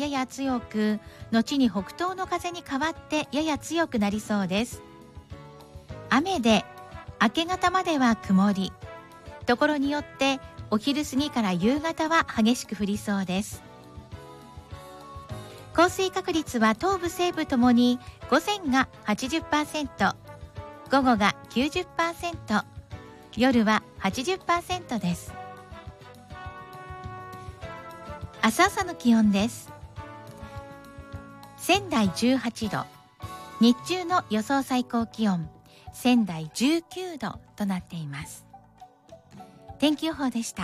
やや強く、後に北東の風に変わってやや強くなりそうです。雨で明け方までは曇り、ところによってお昼過ぎから夕方は激しく降りそうです。降水確率は東部西部ともに午前が 80%、 午後が 90%、 夜は 80% です。明日朝の気温です。仙台18度、日中の予想最高気温仙台19度となっています。天気予報でした。